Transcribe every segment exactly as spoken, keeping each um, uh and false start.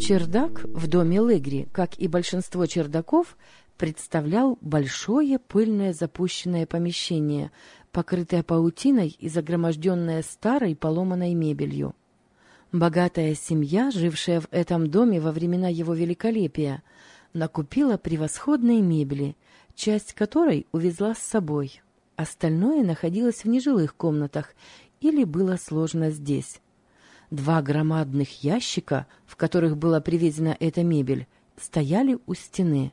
Чердак в доме Легри, как и большинство чердаков, представлял большое пыльное запущенное помещение, покрытое паутиной и загроможденное старой поломанной мебелью. Богатая семья, жившая в этом доме во времена его великолепия, накупила превосходной мебели, часть которой увезла с собой. Остальное находилось в нежилых комнатах или было сложено здесь. Два громадных ящика, в которых была привезена эта мебель, стояли у стены.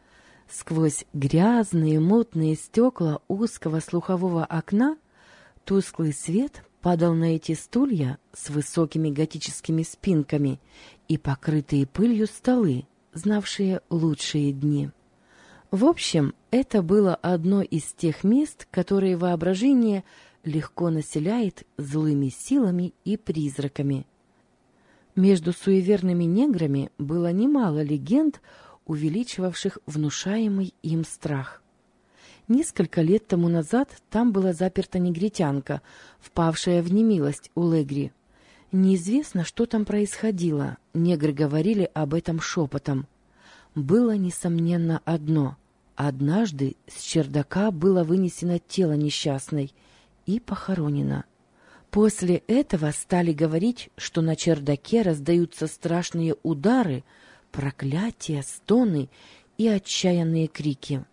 Сквозь грязные мутные стекла узкого слухового окна тусклый свет падал на эти стулья с высокими готическими спинками и покрытые пылью столы, знавшие лучшие дни. В общем, это было одно из тех мест, которые воображение легко населяет злыми силами и призраками. Между суеверными неграми было немало легенд, увеличивавших внушаемый им страх. Несколько лет тому назад там была заперта негритянка, впавшая в немилость у Легри. Неизвестно, что там происходило, негры говорили об этом шепотом. Было, несомненно, одно. Однажды с чердака было вынесено тело несчастной и похоронено. После этого стали говорить, что на чердаке раздаются страшные удары, проклятия, стоны и отчаянные крики.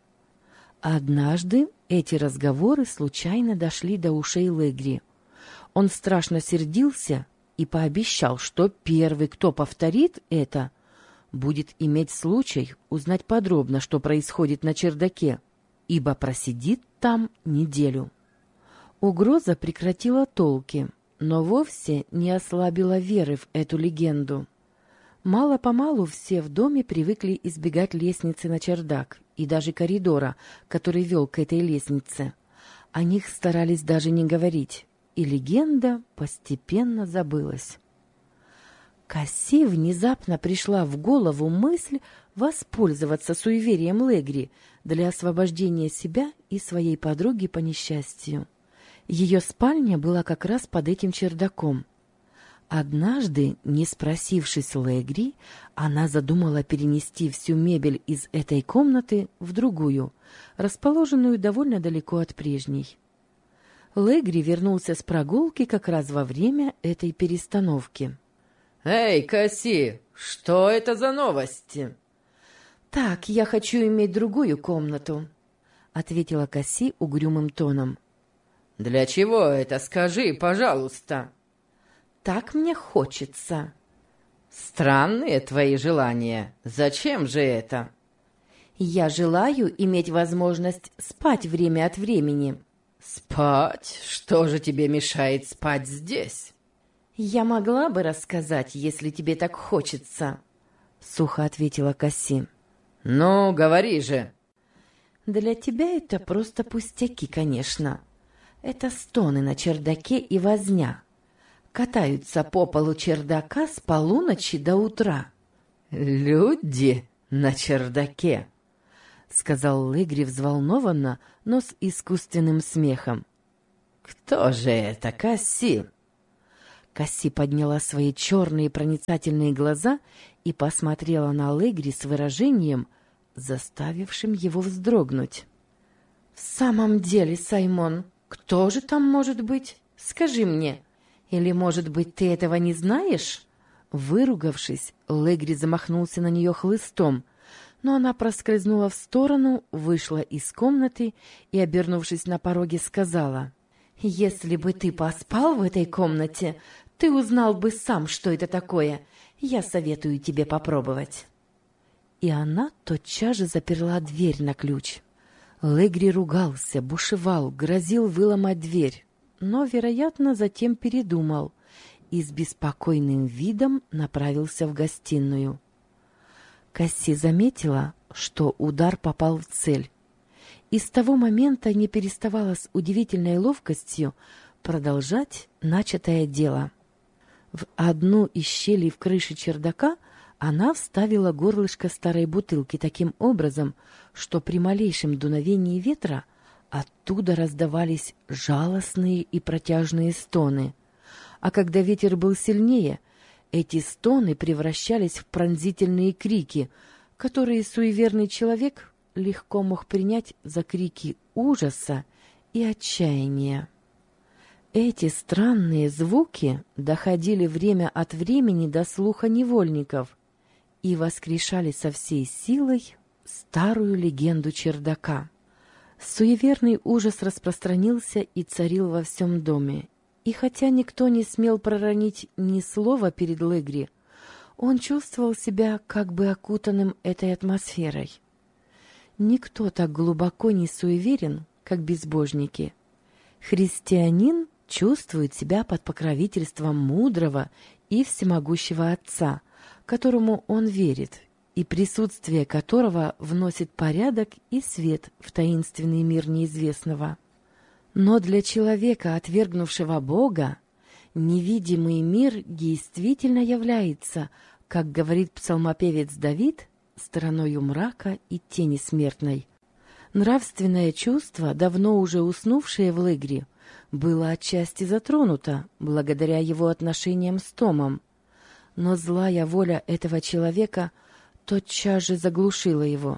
Однажды эти разговоры случайно дошли до ушей Легри. Он страшно сердился и пообещал, что первый, кто повторит это, будет иметь случай узнать подробно, что происходит на чердаке, ибо просидит там неделю. Угроза прекратила толки, но вовсе не ослабила веры в эту легенду. Мало-помалу все в доме привыкли избегать лестницы на чердак и даже коридора, который вел к этой лестнице. О них старались даже не говорить, и легенда постепенно забылась. Касси внезапно пришла в голову мысль воспользоваться суеверием Легри для освобождения себя и своей подруги по несчастью. Ее спальня была как раз под этим чердаком. Однажды, не спросившись Легри, она задумала перенести всю мебель из этой комнаты в другую, расположенную довольно далеко от прежней. Легри вернулся с прогулки как раз во время этой перестановки. «Эй, Касси, что это за новости?» «Так, я хочу иметь другую комнату», — ответила Касси угрюмым тоном. «Для чего это, скажи, пожалуйста?» «Так мне хочется». «Странные твои желания. Зачем же это?» «Я желаю иметь возможность спать время от времени». «Спать? Что же тебе мешает спать здесь?» «Я могла бы рассказать, если тебе так хочется», — сухо ответила Касси. «Ну, говори же». «Для тебя это просто пустяки, конечно. Это стоны на чердаке и возня. Катаются по полу чердака с полуночи до утра». «Люди на чердаке», — сказал Легри взволнованно, но с искусственным смехом. «Кто же это, Касси?» Касси подняла свои черные проницательные глаза и посмотрела на Легри с выражением, заставившим его вздрогнуть. «В самом деле, Саймон, кто же там может быть? Скажи мне. Или, может быть, ты этого не знаешь?» Выругавшись, Легри замахнулся на нее хлыстом, но она проскользнула в сторону, вышла из комнаты и, обернувшись на пороге, сказала: «Если бы ты поспал в этой комнате, ты узнал бы сам, что это такое. Я советую тебе попробовать». И она тотчас же заперла дверь на ключ. Легри ругался, бушевал, грозил выломать дверь, но, вероятно, затем передумал и с беспокойным видом направился в гостиную. Касси заметила, что удар попал в цель, и с того момента не переставала с удивительной ловкостью продолжать начатое дело. В одну из щелей в крыше чердака она вставила горлышко старой бутылки таким образом, что при малейшем дуновении ветра оттуда раздавались жалостные и протяжные стоны, а когда ветер был сильнее, Эти стоны превращались в пронзительные крики, которые суеверный человек легко мог принять за крики ужаса и отчаяния. Эти странные звуки доходили время от времени до слуха невольников и воскрешали со всей силой старую легенду чердака. Суеверный ужас распространился и царил во всем доме, и хотя никто не смел проронить ни слова перед Легри, он чувствовал себя как бы окутанным этой атмосферой. Никто так глубоко не суеверен, как безбожники. Христианин чувствует себя под покровительством мудрого и всемогущего Отца, которому он верит, и присутствие которого вносит порядок и свет в таинственный мир неизвестного. Но для человека, отвергнувшего Бога, невидимый мир действительно является, как говорит псалмопевец Давид, стороною мрака и тени смертной. Нравственное чувство, давно уже уснувшее в Легри, было отчасти затронуто благодаря его отношениям с Томом, но злая воля этого человека тотчас же заглушила его.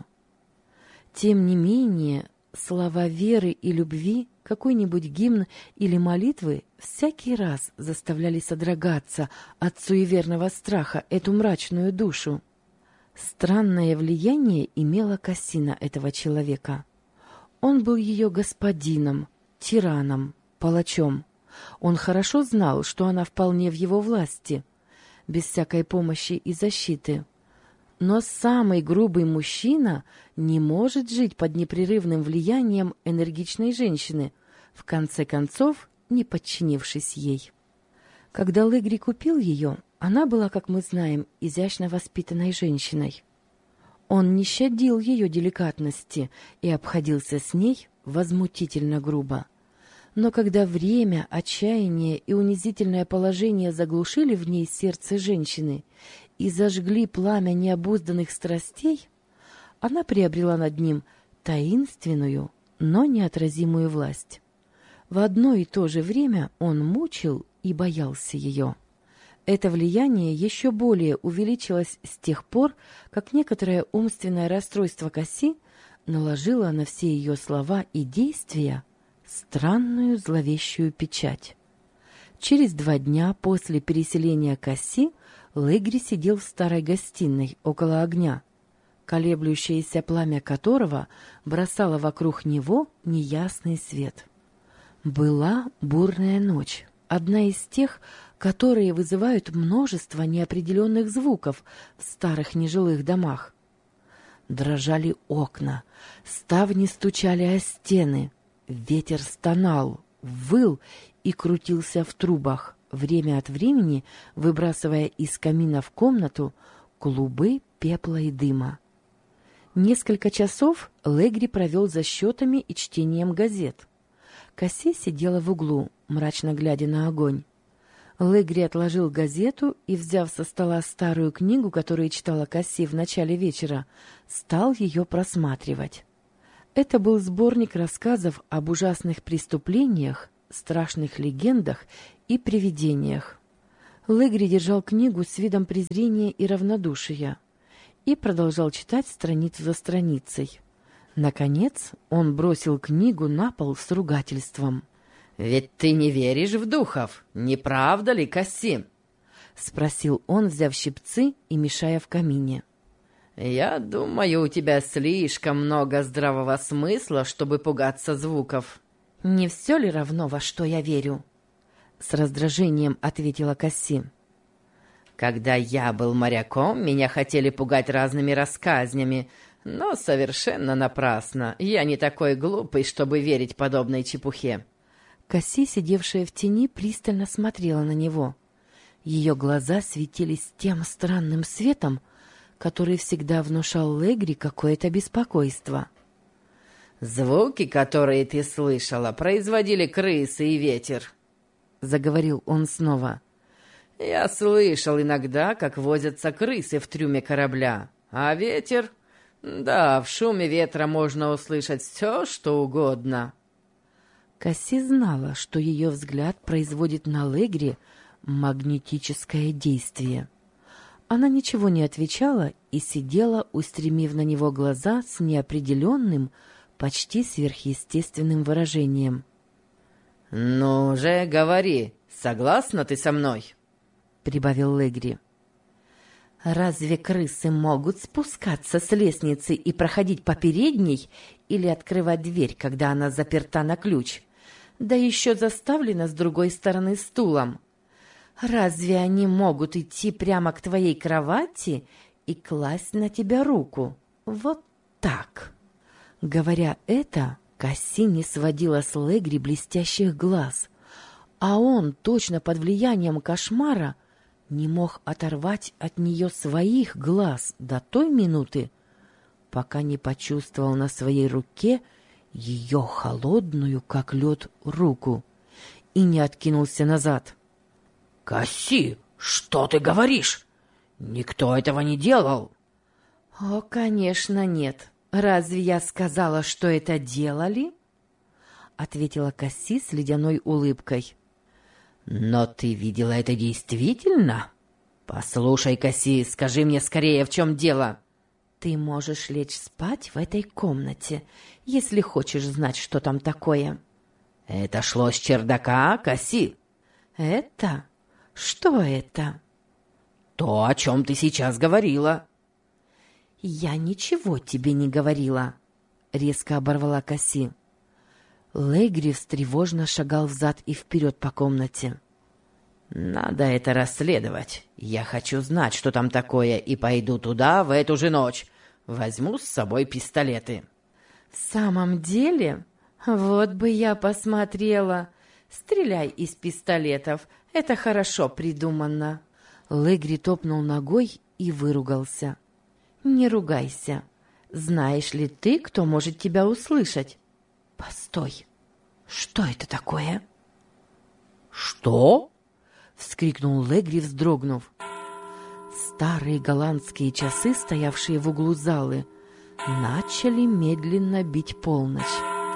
Тем не менее, слова веры и любви, какой-нибудь гимн или молитвы всякий раз заставляли содрогаться от суеверного страха эту мрачную душу. Странное влияние имела Касси на этого человека. Он был ее господином, тираном, палачом. Он хорошо знал, что она вполне в его власти, без всякой помощи и защиты. Но самый грубый мужчина не может жить под непрерывным влиянием энергичной женщины, в конце концов не подчинившись ей. Когда Легри купил ее, она была, как мы знаем, изящно воспитанной женщиной. Он не щадил ее деликатности и обходился с ней возмутительно грубо. Но когда время, отчаяние и унизительное положение заглушили в ней сердце женщины и зажгли пламя необузданных страстей, она приобрела над ним таинственную, но неотразимую власть. В одно и то же время он мучил и боялся ее. Это влияние еще более увеличилось с тех пор, как некоторое умственное расстройство Касси наложило на все ее слова и действия странную зловещую печать. Через два дня после переселения Касси Легри сидел в старой гостиной около огня, колеблющееся пламя которого бросало вокруг него неясный свет. Была бурная ночь, одна из тех, которые вызывают множество неопределенных звуков в старых нежилых домах. Дрожали окна, ставни стучали о стены, ветер стонал, выл и крутился в трубах, время от времени выбрасывая из камина в комнату клубы пепла и дыма. Несколько часов Легри провел за счетами и чтением газет. Касси сидела в углу, мрачно глядя на огонь. Легри отложил газету и, взяв со стола старую книгу, которую читала Касси в начале вечера, стал ее просматривать. Это был сборник рассказов об ужасных преступлениях, страшных легендах и привидениях. Легри держал книгу с видом презрения и равнодушия и продолжал читать страницу за страницей. Наконец он бросил книгу на пол с ругательством. «Ведь ты не веришь в духов, не правда ли, Касси?» — спросил он, взяв щипцы и мешая в камине. «Я думаю, у тебя слишком много здравого смысла, чтобы пугаться звуков». «Не все ли равно, во что я верю?» — с раздражением ответила Касси. «Когда я был моряком, меня хотели пугать разными рассказнями, но совершенно напрасно. Я не такой глупый, чтобы верить подобной чепухе». Касси, сидевшая в тени, пристально смотрела на него. Ее глаза светились тем странным светом, который всегда внушал Легри какое-то беспокойство. «Звуки, которые ты слышала, производили крысы и ветер», — заговорил он снова. «Я слышал иногда, как возятся крысы в трюме корабля, а ветер... Да, в шуме ветра можно услышать все, что угодно». Касси знала, что ее взгляд производит на Легри магнетическое действие. Она ничего не отвечала и сидела, устремив на него глаза с неопределенным, почти сверхъестественным выражением. «Ну же, говори, согласна ты со мной?» — прибавил Легри. «Разве крысы могут спускаться с лестницы и проходить по передней или открывать дверь, когда она заперта на ключ, да еще заставлена с другой стороны стулом? Разве они могут идти прямо к твоей кровати и класть на тебя руку? Вот так?» Говоря это, Касси не сводила с Легри блестящих глаз, а он, точно под влиянием кошмара, не мог оторвать от нее своих глаз до той минуты, пока не почувствовал на своей руке ее холодную, как лед, руку, и не откинулся назад. «Касси, что ты говоришь? Никто этого не делал!» «О, конечно, нет. Разве я сказала, что это делали?» — ответила Касси с ледяной улыбкой. «Но ты видела это действительно? Послушай, Касси, скажи мне скорее, в чем дело?» «Ты можешь лечь спать в этой комнате, если хочешь знать, что там такое». «Это шло с чердака, Касси?» «Это? Что это?» «То, о чем ты сейчас говорила». «Я ничего тебе не говорила», — резко оборвала Касси. Легри встревожно шагал взад и вперед по комнате. «Надо это расследовать. Я хочу знать, что там такое, и пойду туда в эту же ночь. Возьму с собой пистолеты». «В самом деле? Вот бы я посмотрела. Стреляй из пистолетов. Это хорошо придумано». Легри топнул ногой и выругался. «Не ругайся. Знаешь ли ты, кто может тебя услышать?» «Постой! Что это такое?» «Что?» — вскрикнул Легри, вздрогнув. Старые голландские часы, стоявшие в углу залы, начали медленно бить полночь.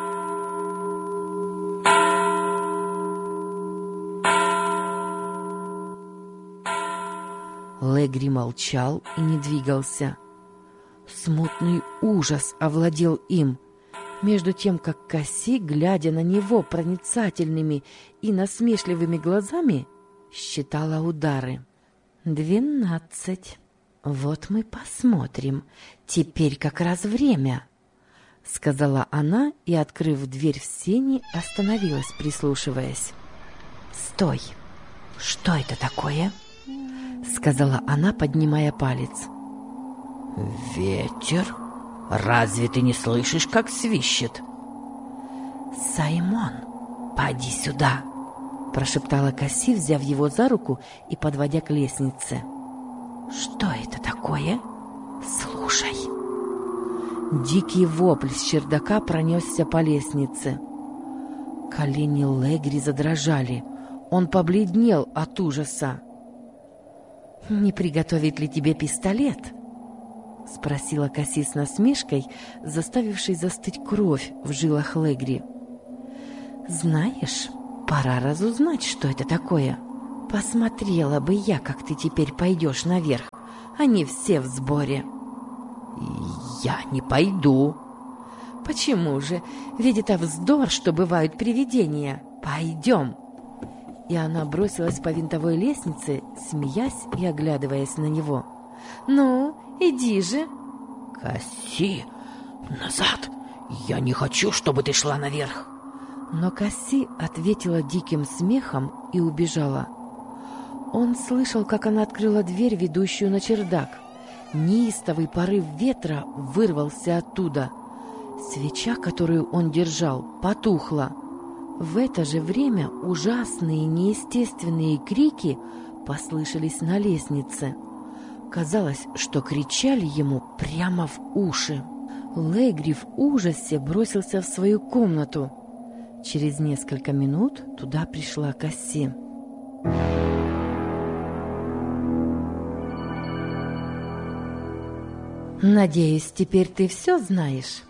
Легри молчал и не двигался. Смутный ужас овладел им, между тем, как Касси, глядя на него проницательными и насмешливыми глазами, считала удары. «Двенадцать. Вот мы посмотрим. Теперь как раз время», — сказала она и, открыв дверь в сени, остановилась, прислушиваясь. «Стой! Что это такое?» — сказала она, поднимая палец. «Ветер? Разве ты не слышишь, как свищет?» «Саймон, поди сюда!» — прошептала Касси, взяв его за руку и подводя к лестнице. «Что это такое? Слушай!» Дикий вопль с чердака пронесся по лестнице. Колени Легри задрожали. Он побледнел от ужаса. «Не приготовить ли тебе пистолет?» — спросила Касси с насмешкой, заставившей застыть кровь в жилах Легри. «Знаешь, пора разузнать, что это такое. Посмотрела бы я, как ты теперь пойдешь наверх. Они все в сборе». «Я не пойду». «Почему же? Ведь это вздор, что бывают привидения. Пойдем». И она бросилась по винтовой лестнице, смеясь и оглядываясь на него. «Ну, иди же!» «Касси, назад! Я не хочу, чтобы ты шла наверх!» Но Касси ответила диким смехом и убежала. Он слышал, как она открыла дверь, ведущую на чердак. Неистовый порыв ветра вырвался оттуда. Свеча, которую он держал, потухла. В это же время ужасные неестественные крики послышались на лестнице. Казалось, что кричали ему прямо в уши. Легри в ужасе бросился в свою комнату. Через несколько минут туда пришла Касси. «Надеюсь, теперь ты все знаешь?»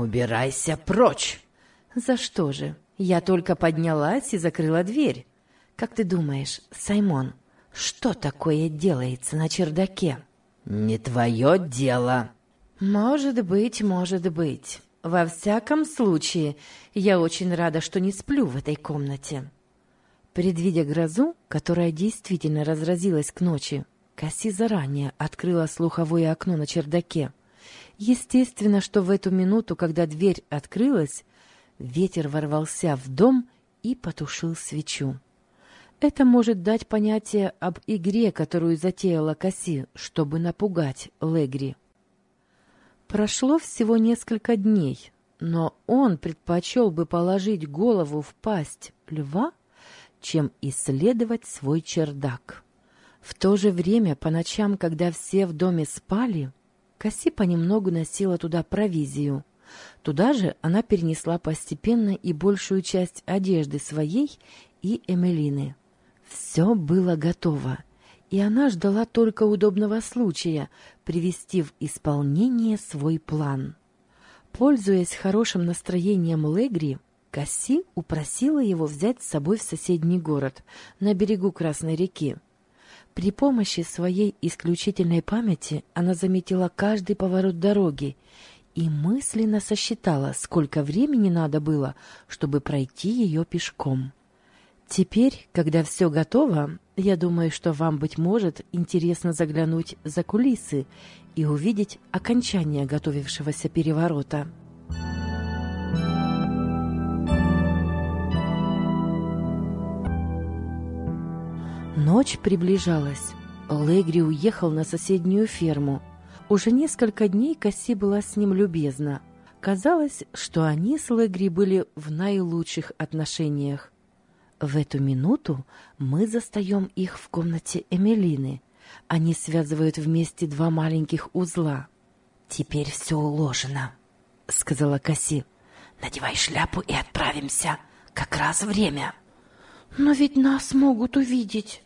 «Убирайся прочь!» «За что же? Я только поднялась и закрыла дверь. Как ты думаешь, Саймон, что такое делается на чердаке? Не твое дело. Может быть, может быть. Во всяком случае, я очень рада, что не сплю в этой комнате. Предвидя грозу, которая действительно разразилась к ночи, Касси заранее открыла слуховое окно на чердаке. Естественно, что в эту минуту, когда дверь открылась, ветер ворвался в дом и потушил свечу. Это может дать понятие об игре, которую затеяла Касси, чтобы напугать Легри. Прошло всего несколько дней, но он предпочел бы положить голову в пасть льва, чем исследовать свой чердак. В то же время, по ночам, когда все в доме спали, Касси понемногу носила туда провизию. Туда же она перенесла постепенно и большую часть одежды своей и Эмилины. Все было готово, и она ждала только удобного случая привести в исполнение свой план. Пользуясь хорошим настроением Легри, Касси упросила его взять с собой в соседний город, на берегу Красной реки. При помощи своей исключительной памяти она заметила каждый поворот дороги и мысленно сосчитала, сколько времени надо было, чтобы пройти ее пешком. Теперь, когда все готово, я думаю, что вам, быть может, интересно заглянуть за кулисы и увидеть окончание готовившегося переворота. Ночь приближалась. Легри уехал на соседнюю ферму. Уже несколько дней Касси была с ним любезна. Казалось, что они с Легри были в наилучших отношениях. В эту минуту мы застаем их в комнате Эмилины. Они связывают вместе два маленьких узла. «Теперь все уложено», — сказала Касси. «Надевай шляпу и отправимся. Как раз время». «Но ведь нас могут увидеть».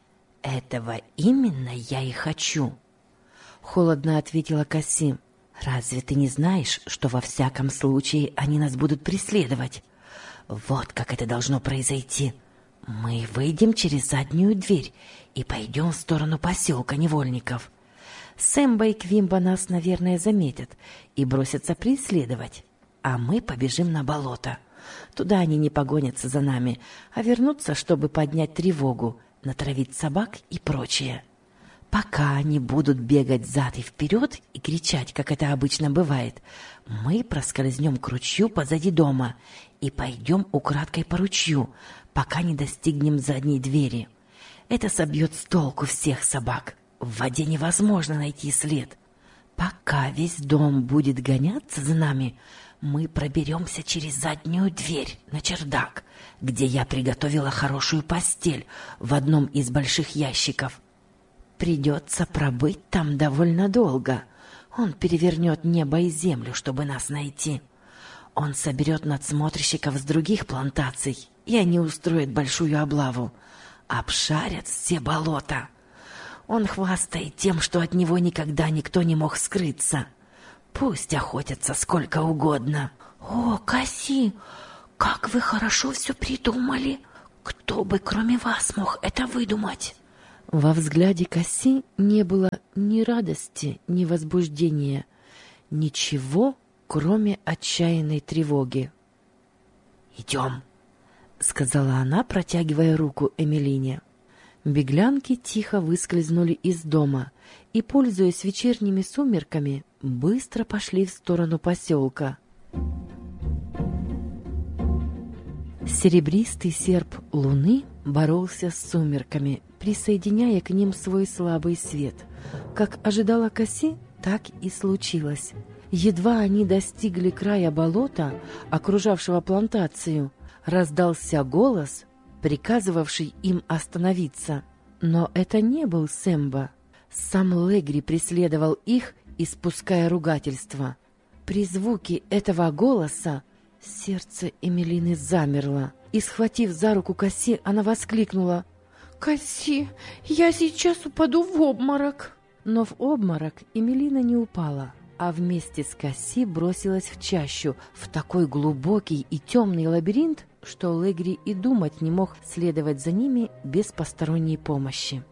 «Этого именно я и хочу», — холодно ответила Касси. «Разве ты не знаешь, что во всяком случае они нас будут преследовать? Вот как это должно произойти. Мы выйдем через заднюю дверь и пойдем в сторону поселка невольников. Сэмба и Квимба нас, наверное, заметят и бросятся преследовать, а мы побежим на болото. Туда они не погонятся за нами, а вернутся, чтобы поднять тревогу, натравить собак и прочее. Пока они будут бегать взад и вперед и кричать, как это обычно бывает, мы проскользнем к ручью позади дома и пойдем украдкой по ручью, пока не достигнем задней двери. Это собьет с толку всех собак. В воде невозможно найти след. Пока весь дом будет гоняться за нами, мы проберемся через заднюю дверь на чердак, где я приготовила хорошую постель в одном из больших ящиков. Придется пробыть там довольно долго. Он перевернет небо и землю, чтобы нас найти. Он соберет надсмотрщиков с других плантаций, и они устроят большую облаву. Обшарят все болота. Он хвастает тем, что от него никогда никто не мог скрыться. Пусть охотятся сколько угодно. О, Касси, как вы хорошо все придумали! Кто бы, кроме вас, мог это выдумать? Во взгляде Касси не было ни радости, ни возбуждения, ничего, кроме отчаянной тревоги. «Идем», — сказала она, протягивая руку Эмилине. Беглянки тихо выскользнули из дома и, пользуясь вечерними сумерками, быстро пошли в сторону поселка. Серебристый серп луны боролся с сумерками, присоединяя к ним свой слабый свет. Как ожидала Касси, так и случилось. Едва они достигли края болота, окружавшего плантацию, раздался голос, приказывавший им остановиться. Но это не был Сэмба. Сам Легри преследовал их, испуская ругательства. При звуке этого голоса сердце Эмилины замерло, и, схватив за руку Касси, она воскликнула: «Касси, я сейчас упаду в обморок!» Но в обморок Эмилина не упала. а вместе с Касси бросилась в чащу, в такой глубокий и темный лабиринт, что Легри и думать не мог следовать за ними без посторонней помощи.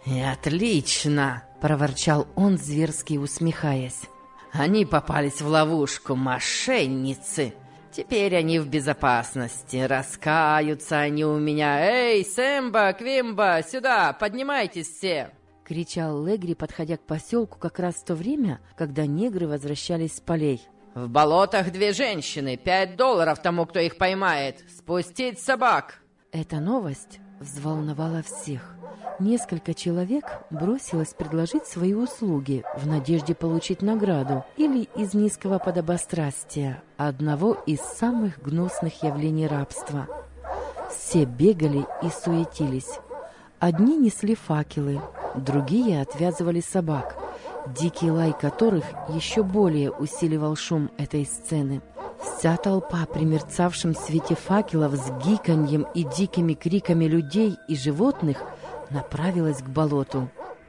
«Отлично!» — проворчал он, зверски усмехаясь. «Они попались в ловушку, мошенницы! Теперь они в безопасности, раскаются они у меня. Эй, Сэмба, Квимба, сюда, поднимайтесь все!» — кричал Легри, подходя к поселку как раз в то время, когда негры возвращались с полей. «В болотах две женщины, пять долларов тому, кто их поймает. Спустить собак!» Эта новость взволновала всех. Несколько человек бросилось предложить свои услуги в надежде получить награду или из низкого подобострастия, одного из самых гнусных явлений рабства. Все бегали и суетились. Одни несли факелы, другие отвязывали собак, дикий лай которых еще более усиливал шум этой сцены. Вся толпа при мерцавшем свете факелов с гиканьем и дикими криками людей и животных направилась к болоту.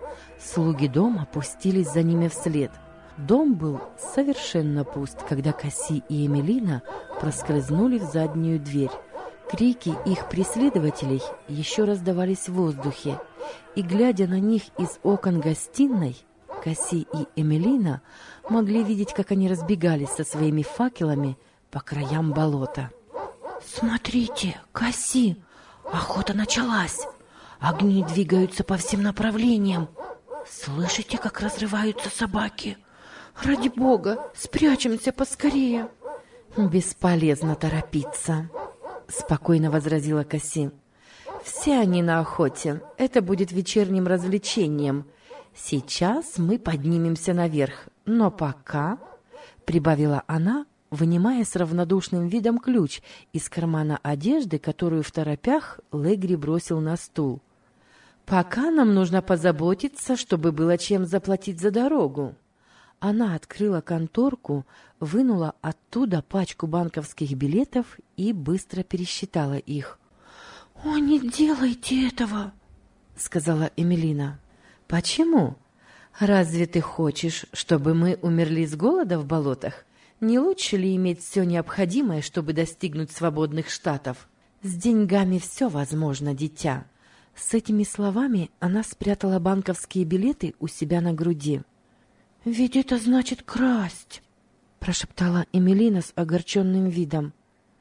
Слуги дома пустились за ними вслед. Дом был совершенно пуст, когда Касси и Эмилина проскользнули в заднюю дверь. Крики их преследователей еще раздавались в воздухе, и, глядя на них из окон гостиной, Касси и Эмилина могли видеть, как они разбегались со своими факелами по краям болота. «Смотрите, Касси, охота началась! Огни двигаются по всем направлениям! Слышите, как разрываются собаки? Ради бога, спрячемся поскорее!» «Бесполезно торопиться», — спокойно возразила Касси. «Все они на охоте. Это будет вечерним развлечением. Сейчас мы поднимемся наверх, но пока...» — прибавила она, вынимая с равнодушным видом ключ из кармана одежды, которую в торопях Легри бросил на стул. «Пока нам нужно позаботиться, чтобы было чем заплатить за дорогу». Она открыла конторку, вынула оттуда пачку банковских билетов и быстро пересчитала их. «О, не делайте этого!» — сказала Эмилина. «Почему? Разве ты хочешь, чтобы мы умерли с голода в болотах? Не лучше ли иметь все необходимое, чтобы достигнуть свободных штатов? С деньгами все возможно, дитя». С этими словами она спрятала банковские билеты у себя на груди. «Ведь это значит красть», — прошептала Эмилина с огорченным видом.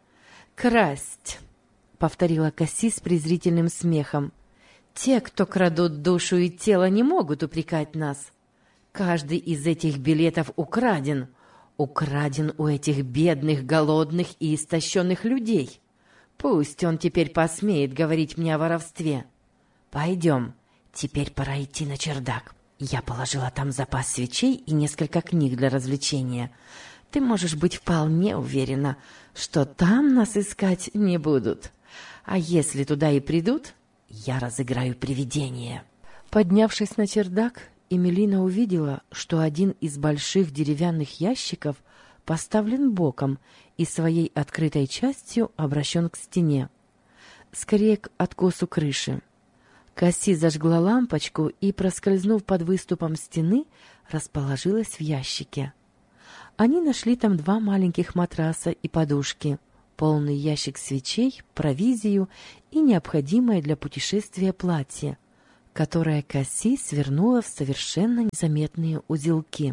«Красть», — повторила Касси с презрительным смехом. «Те, кто крадут душу и тело, не могут упрекать нас. Каждый из этих билетов украден. Украден у этих бедных, голодных и истощенных людей. Пусть он теперь посмеет говорить мне о воровстве. Пойдем, теперь пора идти на чердак. Я положила там запас свечей и несколько книг для развлечения. Ты можешь быть вполне уверена, что там нас искать не будут. А если туда и придут, я разыграю привидение». Поднявшись на чердак, Эмилина увидела, что один из больших деревянных ящиков поставлен боком и своей открытой частью обращен к стене, скорее к откосу крыши. Касси зажгла лампочку и, проскользнув под выступом стены, расположилась в ящике. Они нашли там два маленьких матраса и подушки, полный ящик свечей, провизию и необходимое для путешествия платье, которое Касси свернула в совершенно незаметные узелки.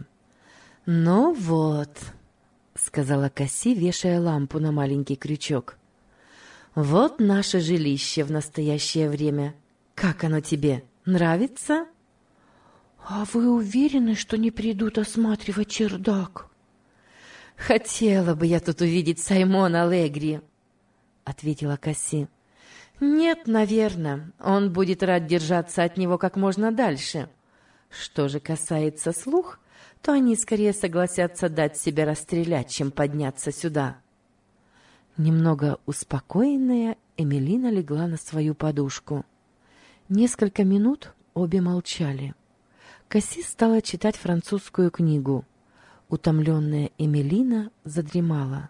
«Ну вот», — сказала Касси, вешая лампу на маленький крючок, — «вот наше жилище в настоящее время. Как оно тебе? Нравится?» «А вы уверены, что не придут осматривать чердак?» «Хотела бы я тут увидеть Саймона Легри», — ответила Касси. «Нет, наверное, он будет рад держаться от него как можно дальше. Что же касается слуг, то они скорее согласятся дать себя расстрелять, чем подняться сюда». Немного успокоенная, Эмилина легла на свою подушку. Несколько минут обе молчали. Касси стала читать французскую книгу. Утомленная Эмилина задремала.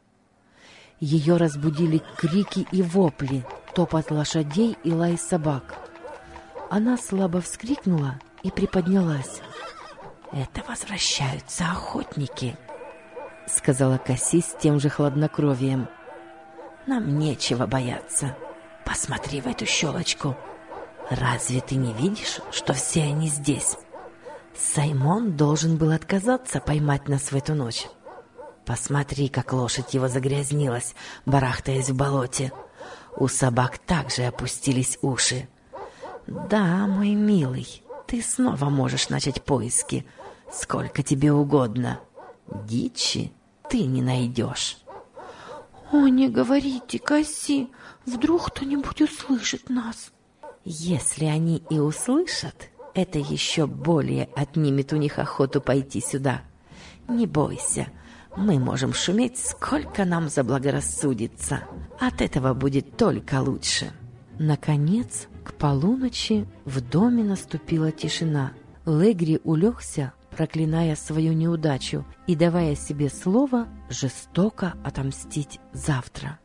Ее разбудили крики и вопли, топот лошадей и лай собак. Она слабо вскрикнула и приподнялась. «Это возвращаются охотники», — сказала Касси с тем же хладнокровием. «Нам нечего бояться. Посмотри в эту щелочку. Разве ты не видишь, что все они здесь? Саймон должен был отказаться поймать нас в эту ночь. Посмотри, как лошадь его загрязнилась, барахтаясь в болоте. У собак также опустились уши. Да, мой милый, ты снова можешь начать поиски, сколько тебе угодно. Дичи ты не найдешь». «О, не говорите, Касси, вдруг кто-нибудь услышит нас». «Если они и услышат, это еще более отнимет у них охоту пойти сюда. Не бойся, мы можем шуметь, сколько нам заблагорассудится. От этого будет только лучше». Наконец, к полуночи в доме наступила тишина. Легри улегся, проклиная свою неудачу и давая себе слово жестоко отомстить завтра.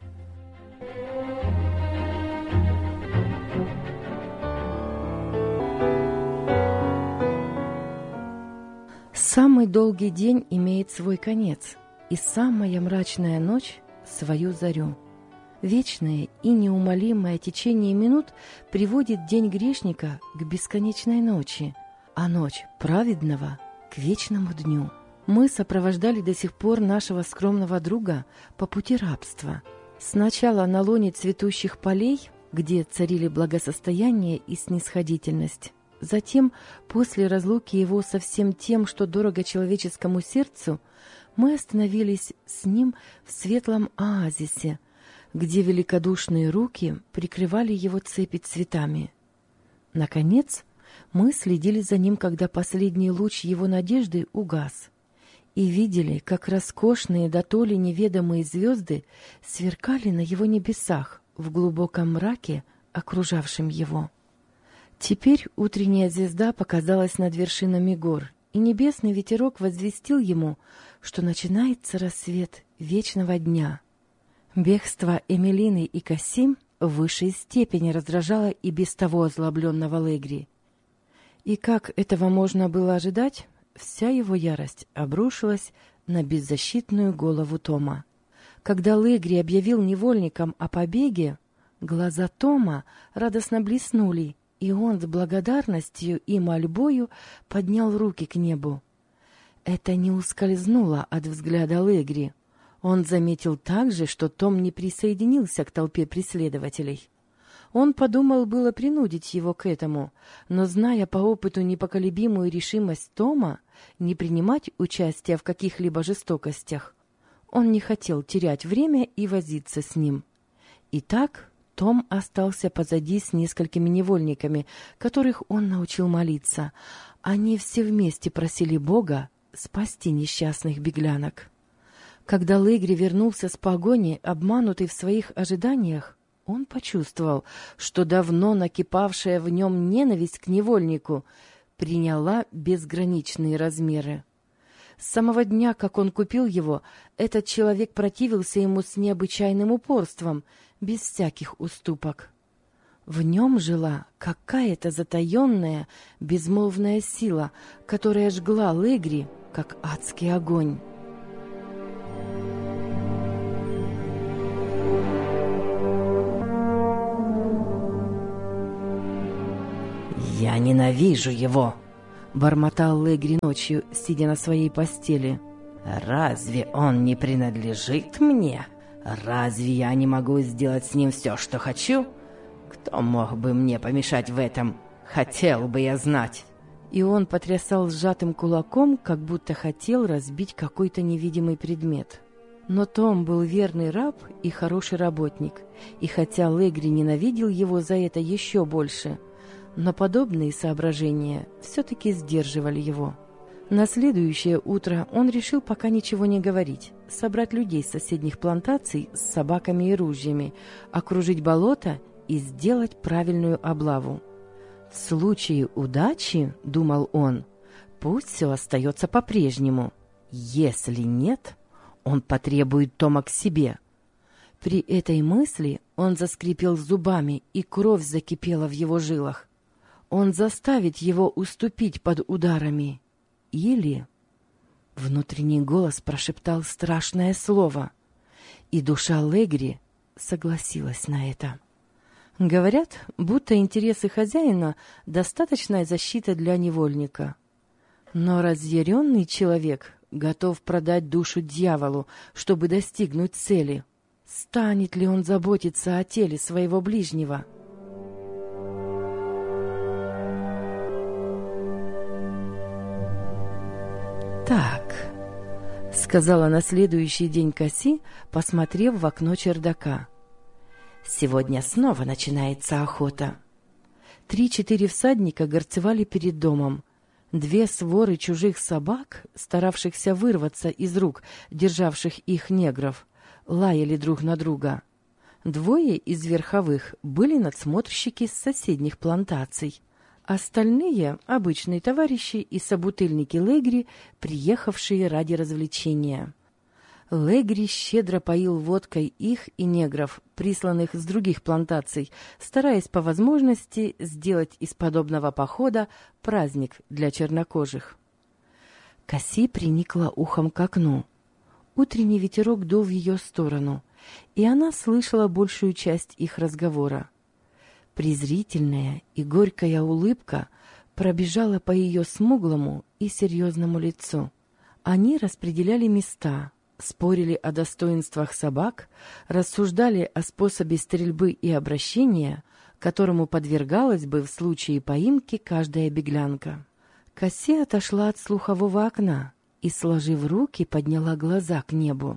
Самый долгий день имеет свой конец, и самая мрачная ночь — свою зарю. Вечное и неумолимое течение минут приводит день грешника к бесконечной ночи, а ночь праведного — к вечному дню. Мы сопровождали до сих пор нашего скромного друга по пути рабства. Сначала на лоне цветущих полей, где царили благосостояние и снисходительность. Затем, после разлуки его со всем тем, что дорого человеческому сердцу, мы остановились с ним в светлом оазисе, где великодушные руки прикрывали его цепи цветами. Наконец, мы следили за ним, когда последний луч его надежды угас, и видели, как роскошные дотоле неведомые звезды сверкали на его небесах в глубоком мраке, окружавшем его. Теперь утренняя звезда показалась над вершинами гор, и небесный ветерок возвестил ему, что начинается рассвет вечного дня. Бегство Эмилины и Касси в высшей степени раздражало и без того озлобленного Легри. И как этого можно было ожидать, вся его ярость обрушилась на беззащитную голову Тома. Когда Легри объявил невольникам о побеге, глаза Тома радостно блеснули, и он с благодарностью и мольбою поднял руки к небу. Это не ускользнуло от взгляда Легри. Он заметил также, что Том не присоединился к толпе преследователей. Он подумал было принудить его к этому, но, зная по опыту непоколебимую решимость Тома не принимать участия в каких-либо жестокостях, он не хотел терять время и возиться с ним. Итак, Том остался позади с несколькими невольниками, которых он научил молиться. Они все вместе просили Бога спасти несчастных беглянок. Когда Легри вернулся с погони, обманутый в своих ожиданиях, он почувствовал, что давно накипавшая в нем ненависть к невольнику приняла безграничные размеры. С самого дня, как он купил его, этот человек противился ему с необычайным упорством, без всяких уступок. В нем жила какая-то затаенная, безмолвная сила, которая жгла Легри, как адский огонь. «Я ненавижу его!» — бормотал Легри ночью, сидя на своей постели. «Разве он не принадлежит мне? Разве я не могу сделать с ним все, что хочу? Кто мог бы мне помешать в этом? Хотел бы я знать!» И он потрясал сжатым кулаком, как будто хотел разбить какой-то невидимый предмет. Но Том был верный раб и хороший работник, и хотя Легри ненавидел его за это еще больше, но подобные соображения все-таки сдерживали его. На следующее утро он решил пока ничего не говорить, собрать людей с соседних плантаций с собаками и ружьями, окружить болото и сделать правильную облаву. В случае удачи, думал он, пусть все остается по-прежнему. Если нет, он потребует Тома к себе. При этой мысли он заскрипел зубами, и кровь закипела в его жилах. Он заставит его уступить под ударами. или... Внутренний голос прошептал страшное слово, и душа Легри согласилась на это. Говорят, будто интересы хозяина — достаточная защита для невольника. Но разъяренный человек готов продать душу дьяволу, чтобы достигнуть цели. Станет ли он заботиться о теле своего ближнего? «Так», — сказала на следующий день Касси, посмотрев в окно чердака. «Сегодня снова начинается охота». Три-четыре всадника горцевали перед домом. Две своры чужих собак, старавшихся вырваться из рук державших их негров, лаяли друг на друга. Двое из верховых были надсмотрщики с соседних плантаций. Остальные — обычные товарищи и собутыльники Легри, приехавшие ради развлечения. Легри щедро поил водкой их и негров, присланных с других плантаций, стараясь по возможности сделать из подобного похода праздник для чернокожих. Касси приникла ухом к окну. Утренний ветерок дул в ее сторону, и она слышала большую часть их разговора. Презрительная и горькая улыбка пробежала по ее смуглому и серьезному лицу. Они распределяли места, спорили о достоинствах собак, рассуждали о способе стрельбы и обращения, которому подвергалась бы в случае поимки каждая беглянка. Касси отошла от слухового окна и, сложив руки, подняла глаза к небу.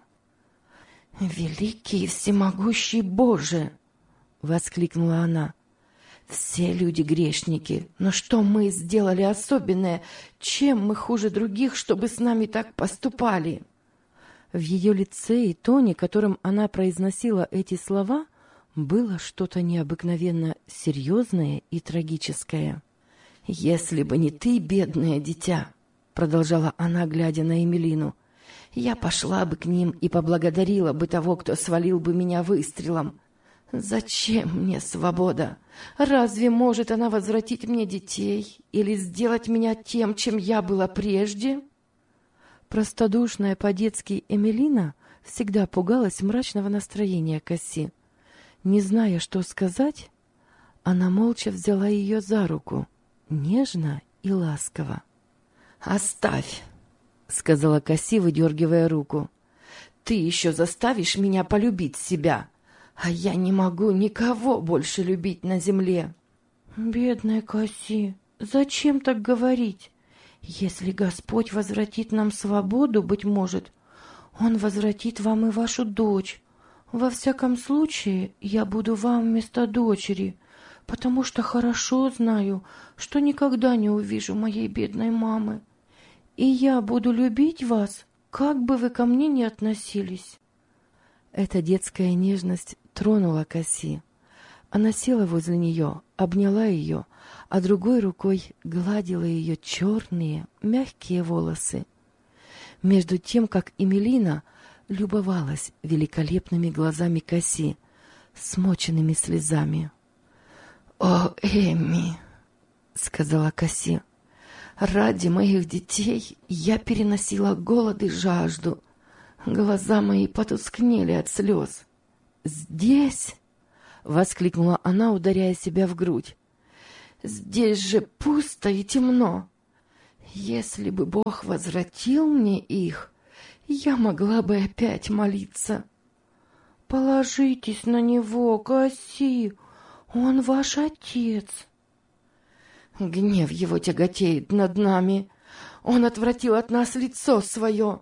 «Великий и всемогущий Боже!» — воскликнула она. «Все люди грешники, но что мы сделали особенное? Чем мы хуже других, чтобы с нами так поступали?» В ее лице и тоне, которым она произносила эти слова, было что-то необыкновенно серьезное и трагическое. «Если бы не ты, бедное дитя», — продолжала она, глядя на Эмилину, — «я пошла бы к ним и поблагодарила бы того, кто свалил бы меня выстрелом. Зачем мне свобода? Разве может она возвратить мне детей или сделать меня тем, чем я была прежде?» Простодушная по-детски Эмилина всегда пугалась мрачного настроения Касси. Не зная, что сказать, она молча взяла ее за руку, нежно и ласково. «Оставь», — сказала Касси, выдергивая руку. «Ты еще заставишь меня полюбить себя, а я не могу никого больше любить на земле». «Бедная Касси, зачем так говорить? Если Господь возвратит нам свободу, быть может, Он возвратит вам и вашу дочь. Во всяком случае, я буду вам вместо дочери, потому что хорошо знаю, что никогда не увижу моей бедной мамы. И я буду любить вас, как бы вы ко мне ни относились». Эта детская нежность тронула Касси. Она села возле нее, обняла ее, а другой рукой гладила ее черные, мягкие волосы. Между тем, как Эмилина любовалась великолепными глазами Касси, смоченными слезами. «О, Эмми!» — сказала Касси. «Ради моих детей я переносила голод и жажду. Глаза мои потускнели от слез. Здесь...» — воскликнула она, ударяя себя в грудь. «Здесь же пусто и темно. Если бы Бог возвратил мне их, я могла бы опять молиться». «Положитесь на Него, Касси, Он ваш отец». «Гнев Его тяготеет над нами. Он отвратил от нас лицо свое».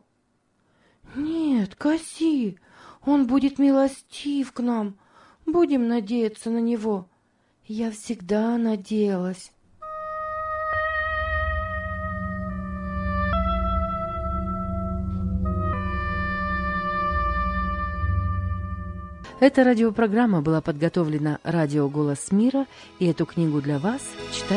«Нет, Касси, Он будет милостив к нам. Будем надеяться на Него. Я всегда надеялась». Эта радиопрограмма была подготовлена радио «Голос мира», и эту книгу для вас читает